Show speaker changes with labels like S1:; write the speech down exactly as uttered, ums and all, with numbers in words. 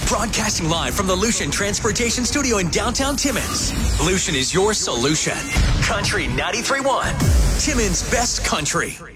S1: Broadcasting live from the Lucian Transportation Studio in downtown Timmins. Lucian is your solution. Country ninety-three point one. Timmins' best country.